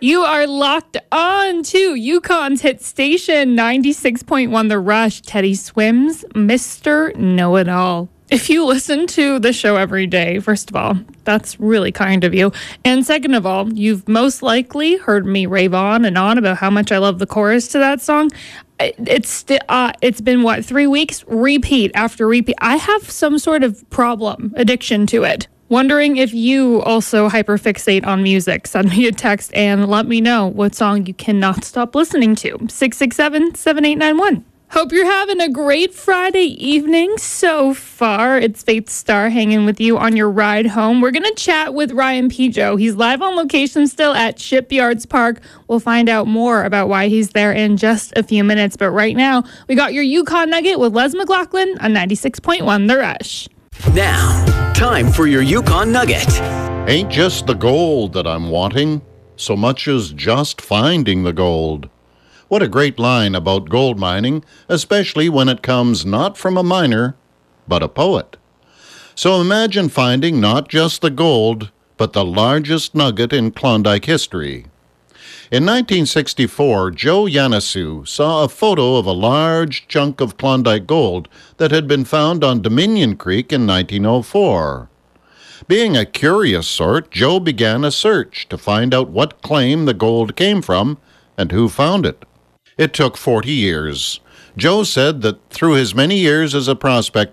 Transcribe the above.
You are locked on to Yukon's hit station, 96.1 The Rush. Teddy Swims, Mr. Know-It-All. If you listen to the show every day, first of all, that's really kind of you. And second of all, you've most likely heard me rave on and on about how much I love the chorus to that song. It's been, 3 weeks? Repeat after repeat. I have some sort of addiction to it. Wondering if you also hyperfixate on music. Send me a text and let me know what song you cannot stop listening to. 667-7891. Hope you're having a great Friday evening so far. It's Faith Star hanging with you on your ride home. We're going to chat with Ryan Pijo. He's live on location still at Shipyards Park. We'll find out more about why he's there in just a few minutes. But right now, we got your Yukon Nugget with Les McLaughlin on 96.1 The Rush. Now, time for your Yukon Nugget. Ain't just the gold that I'm wanting, so much as just finding the gold. What a great line about gold mining, especially when it comes not from a miner, but a poet. So imagine finding not just the gold, but the largest nugget in Klondike history. In 1964, Joe Yanasu saw a photo of a large chunk of Klondike gold that had been found on Dominion Creek in 1904. Being a curious sort, Joe began a search to find out what claim the gold came from and who found it. It took 40 years. Joe said that through his many years as a prospector,